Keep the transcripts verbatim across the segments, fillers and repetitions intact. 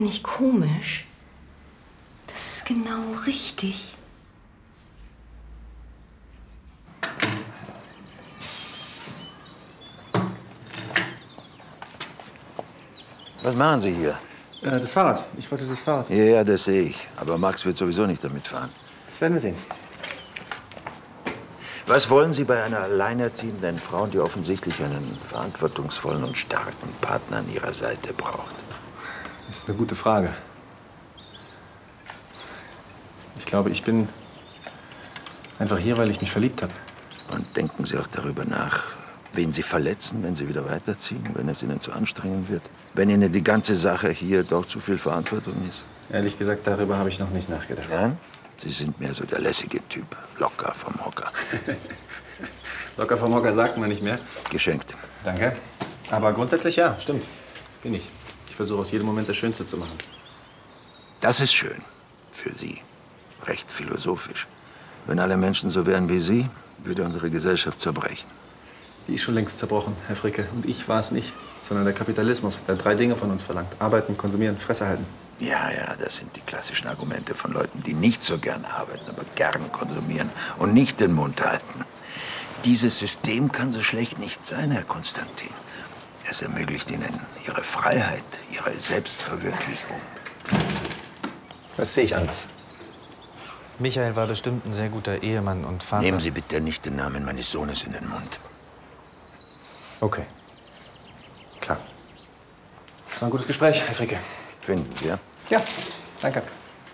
Nicht komisch. Das ist genau richtig. Was machen Sie hier? Äh, das Fahrrad. Ich wollte das Fahrrad. Ja, ja, das sehe ich. Aber Max wird sowieso nicht damit fahren. Das werden wir sehen. Was wollen Sie bei einer alleinerziehenden Frau, die offensichtlich einen verantwortungsvollen und starken Partner an ihrer Seite braucht? Das ist eine gute Frage. Ich glaube, ich bin einfach hier, weil ich mich verliebt habe. Und denken Sie auch darüber nach, wen Sie verletzen, wenn Sie wieder weiterziehen, wenn es Ihnen zu anstrengend wird? Wenn Ihnen die ganze Sache hier doch zu viel Verantwortung ist? Ehrlich gesagt, darüber habe ich noch nicht nachgedacht. Ja? Sie sind mehr so der lässige Typ. Locker vom Hocker. Locker vom Hocker sagt man nicht mehr. Geschenkt. Danke. Aber grundsätzlich ja, stimmt. Bin ich. Ich versuche aus jedem Moment das Schönste zu machen. Das ist schön. Für Sie. Recht philosophisch. Wenn alle Menschen so wären wie Sie, würde unsere Gesellschaft zerbrechen. Die ist schon längst zerbrochen, Herr Fricke. Und ich war es nicht, sondern der Kapitalismus, der drei Dinge von uns verlangt. Arbeiten, konsumieren, Fresse halten. Ja, ja, das sind die klassischen Argumente von Leuten, die nicht so gern arbeiten, aber gern konsumieren und nicht den Mund halten. Dieses System kann so schlecht nicht sein, Herr Konstantin. Es ermöglicht Ihnen Ihre Freiheit, Ihre Selbstverwirklichung. Das sehe ich anders. Michael war bestimmt ein sehr guter Ehemann und Vater. Nehmen Sie bitte nicht den Namen meines Sohnes in den Mund. Okay. Klar. Das war ein gutes Gespräch, Herr Fricke. Finden Sie, ja? Ja, danke.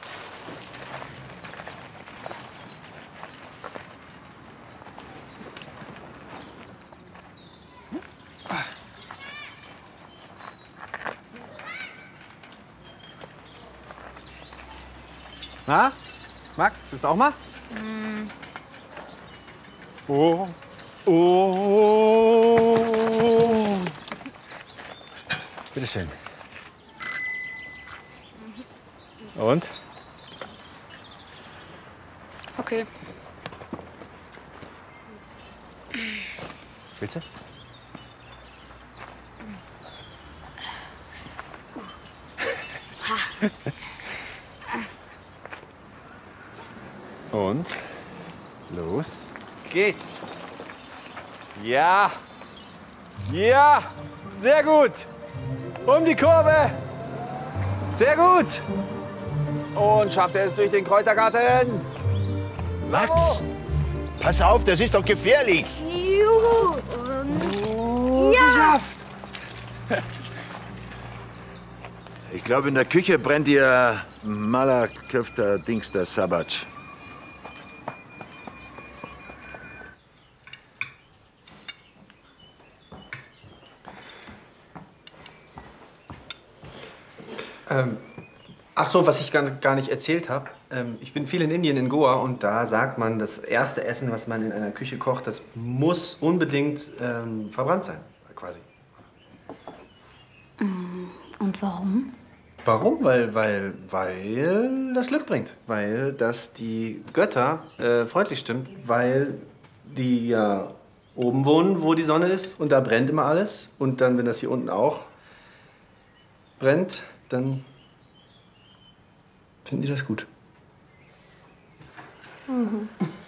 Na, Max, willst du auch mal? Mm. Oh, oh. Bitteschön. Und? Okay. Willst du? Und? Los geht's. Ja. Ja. Sehr gut. Um die Kurve. Sehr gut. Und schafft er es durch den Kräutergarten? Max, oh. Pass auf, das ist doch gefährlich. Juhu. Oh, ja. Geschafft. Ich glaube, in der Küche brennt Ihr Malaköfter Dingster Sabatsch. Ähm, ach so, was ich gar, gar nicht erzählt habe. Ähm, ich bin viel in Indien, in Goa, und da sagt man, das erste Essen, was man in einer Küche kocht, das muss unbedingt ähm, verbrannt sein, quasi. Und warum? Warum? Weil, weil, weil das Glück bringt. Weil das die Götter äh, freundlich stimmt. Weil die ja oben wohnen, wo die Sonne ist. Und da brennt immer alles. Und dann, wenn das hier unten auch brennt, dann finden die das gut. Mhm.